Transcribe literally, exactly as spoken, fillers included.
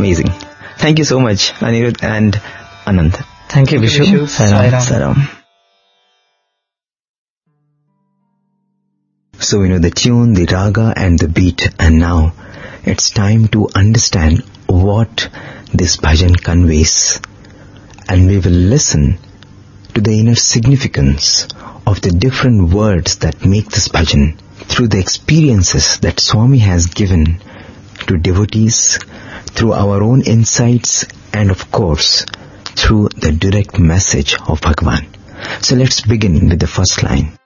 amazing. Thank you so much, Anirudh and Anand. Thank you, Vishu. Vishu. Sairam. Saram. So we know the tune, the raga and the beat, and now it's time to understand what this bhajan conveys, and we will listen to the inner significance of the different words that make this bhajan through the experiences that Swami has given to devotees, through our own insights, and of course through the direct message of Bhagavan. So let's begin with the first line.